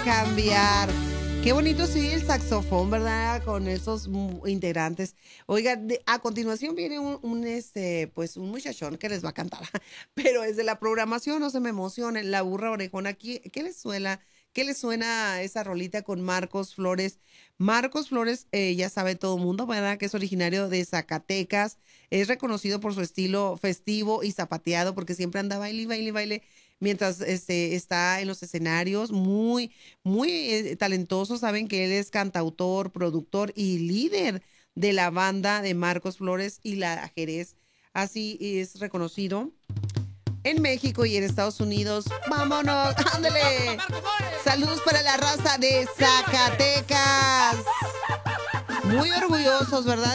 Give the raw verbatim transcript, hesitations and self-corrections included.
cambiar. Qué bonito sí el saxofón, ¿verdad? Con esos mm, integrantes. Oiga, de- a continuación viene un, un, este, pues un muchachón que les va a cantar, pero es de la programación, no se me emocionen. La burra orejona, ¿qué, qué les suena? ¿Qué les suena esa rolita con Marcos Flores? Marcos Flores, eh, ya sabe todo el mundo, ¿verdad? Que es originario de Zacatecas, es reconocido por su estilo festivo y zapateado, porque siempre anda baile, baile, baile, mientras este, está en los escenarios, muy muy eh, talentoso. Saben que él es cantautor, productor y líder de la banda de Marcos Flores y la Jerez. Así es reconocido en México y en Estados Unidos. ¡Vámonos! ¡Ándale! Saludos para la raza de Zacatecas. Muy orgullosos, ¿verdad?